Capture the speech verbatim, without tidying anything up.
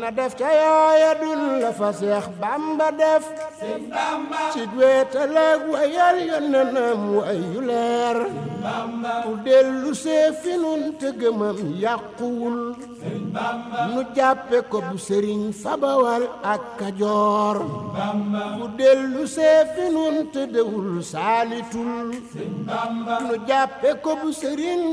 na def ca yooya dun la fa Seex Bamba def ci wéetal ak wayal yonenam way yu leer ku dellu see fi nun te gëmam yàquwul nu jàppe ko bu sëriñ fa Bawal ak Kajoor ku dellu see fi nun te dewul saalitul nu jàppe ko bu sëriñ